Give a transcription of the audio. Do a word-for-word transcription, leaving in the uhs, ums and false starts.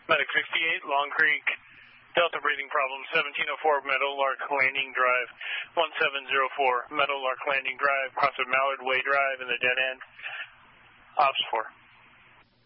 Medic sixty-eight, Long Creek, Delta breathing problem, seventeen oh four Meadowlark Landing Drive, one seven zero four Meadowlark Landing Drive, cross of Mallard Way Drive in the dead end. Ops four.